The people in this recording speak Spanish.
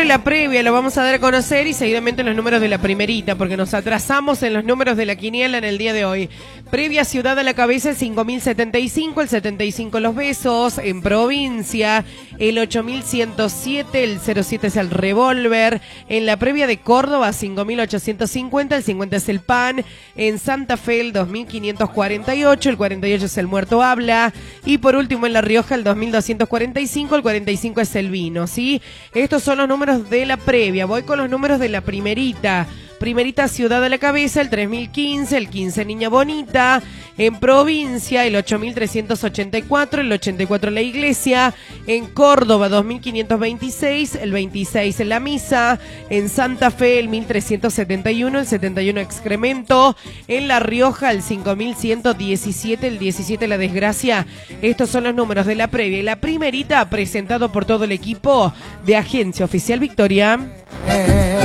la previa lo vamos a dar a conocer y seguidamente los números de la primerita, porque nos atrasamos en los números de la quiniela en el día de hoy. Previa Ciudad a la Cabeza, el 5.075, el 75 Los Besos. En provincia, el 8.107, el 07 es el Revólver. En la previa de Córdoba, 5.850, el 50 es el Pan. En Santa Fe, el 2.548, el 48 es el Muerto Habla. Y por último, en La Rioja, el 2.245, el 45 es el Vino, ¿sí? Estos son los números de la previa. Voy con los números de la primerita. Primerita Ciudad a la Cabeza, el 3.015, el 15 Niña Bonita. En provincia, el 8.384, el 84 La Iglesia. En Córdoba, 2.526, el 26 en La Misa. En Santa Fe, el 1.371, el 71 Excremento. En La Rioja, el 5.117, el 17 La Desgracia. Estos son los números de la previa. Y la primerita, presentado por todo el equipo de Agencia Oficial Victoria.